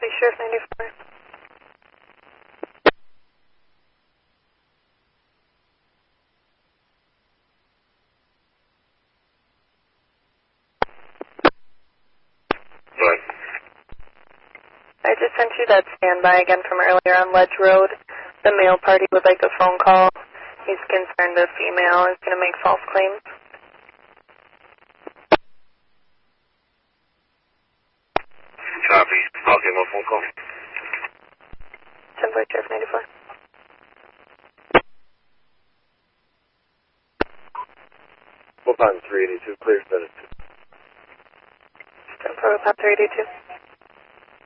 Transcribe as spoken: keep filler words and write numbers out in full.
Copy, Sheriff ninety-four. What? I just sent you that standby again from earlier on Ledge Road. The male party would like a phone call. He's concerned a female is going to make false claims. Copy. I'll give him a phone call. ten four, Sheriff ninety-four. Full time three eighty-two, clear status. ten four, Pop three eighty-two.